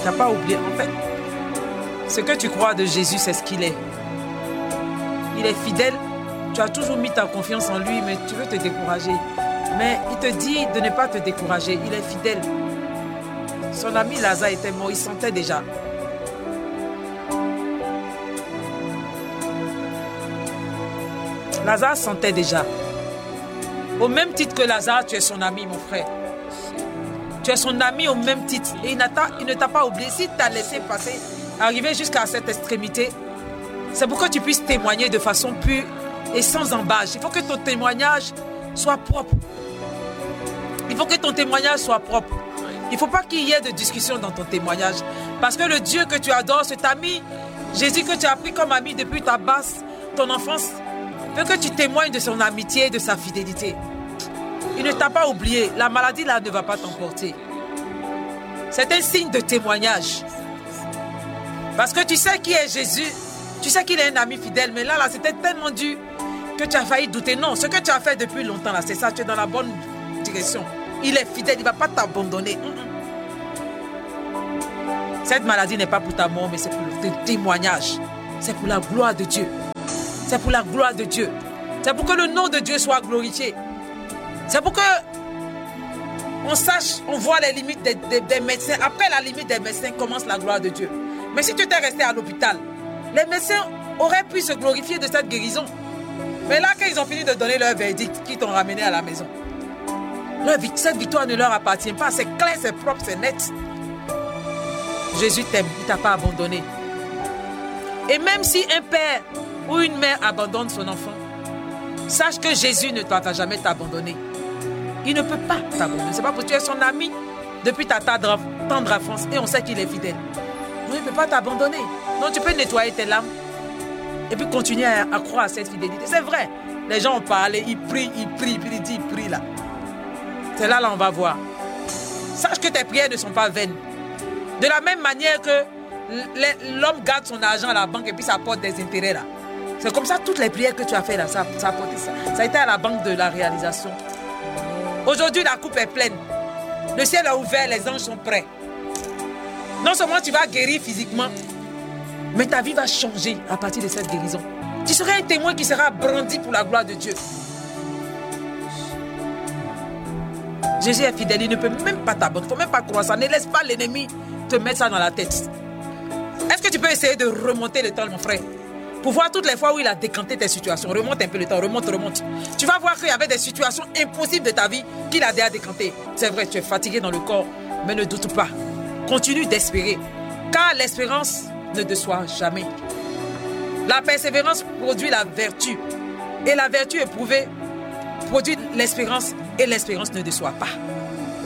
ne t'a pas oublié. En fait, ce que tu crois de Jésus, c'est ce qu'il est. Il est fidèle. Tu as toujours mis ta confiance en lui, mais tu veux te décourager. Mais il te dit de ne pas te décourager. Il est fidèle. Son ami Lazare était mort. Il sentait déjà. Lazare sentait déjà. Au même titre que Lazare, tu es son ami, mon frère. Tu es son ami au même titre. Et il ne t'a pas oublié. S'il t'a laissé passer, arriver jusqu'à cette extrémité, c'est pour que tu puisses témoigner de façon pure et sans embâche. Il faut que ton témoignage soit propre. Il faut que ton témoignage soit propre. Il ne faut pas qu'il y ait de discussion dans ton témoignage. Parce que le Dieu que tu adores, cet ami, Jésus que tu as pris comme ami depuis ta basse, ton enfance, veut que tu témoignes de son amitié et de sa fidélité. Il ne t'a pas oublié. La maladie là ne va pas t'emporter. C'est un signe de témoignage. Parce que tu sais qui est Jésus. Tu sais qu'il est un ami fidèle. Mais là, c'était tellement dur que tu as failli douter. Non, ce que tu as fait depuis longtemps, là, c'est ça. Tu es dans la bonne direction. Il est fidèle. Il ne va pas t'abandonner. Cette maladie n'est pas pour ta mort, mais c'est pour le témoignage. C'est pour la gloire de Dieu. C'est pour la gloire de Dieu. C'est pour que le nom de Dieu soit glorifié. C'est pour que on sache, on voit les limites des médecins. Après la limite des médecins commence la gloire de Dieu. Mais si tu étais resté à l'hôpital, les médecins auraient pu se glorifier de cette guérison. Mais là, quand ils ont fini de donner leur verdict, qui t'ont ramené à la maison, cette victoire ne leur appartient pas. C'est clair, c'est propre, c'est net. Jésus t'aime, il ne t'a pas abandonné. Et même si un père ou une mère abandonne son enfant, sache que Jésus ne doit jamais t'abandonner. Il ne peut pas t'abandonner. C'est pas parce que tu es son ami depuis ta tendre enfance et on sait qu'il est fidèle. Non, il ne peut pas t'abandonner. Donc tu peux nettoyer tes larmes et puis continuer à croire à cette fidélité. C'est vrai. Les gens ont parlé, ils prient, puis ils disent, ils prient là. C'est là on va voir. Sache que tes prières ne sont pas vaines. De la même manière que l'homme garde son argent à la banque et puis ça apporte des intérêts là. C'est comme ça, toutes les prières que tu as fait là, ça a apporté ça. Ça a été à la banque de la réalisation. Aujourd'hui, la coupe est pleine. Le ciel est ouvert, les anges sont prêts. Non seulement tu vas guérir physiquement, mais ta vie va changer à partir de cette guérison. Tu seras un témoin qui sera brandi pour la gloire de Dieu. Jésus est fidèle, il ne peut même pas t'abandonner. Il ne faut même pas croire ça. Ne laisse pas l'ennemi te mettre ça dans la tête. Est-ce que tu peux essayer de remonter le temps, mon frère? Pour voir toutes les fois où il a décanté tes situations. Remonte un peu le temps, remonte. Tu vas voir qu'il y avait des situations impossibles de ta vie qu'il a déjà décantées. C'est vrai, tu es fatigué dans le corps, mais ne doute pas. Continue d'espérer, car l'espérance ne déçoit jamais. La persévérance produit la vertu. Et la vertu éprouvée produit l'espérance, et l'espérance ne déçoit pas.